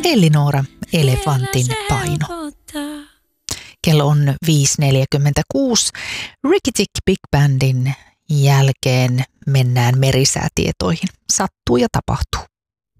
Elinora Elefantin paino. Kello on 5.46. Ricky Tick Big Bandin jälkeen mennään merisäätietoihin. Sattuu ja tapahtuu.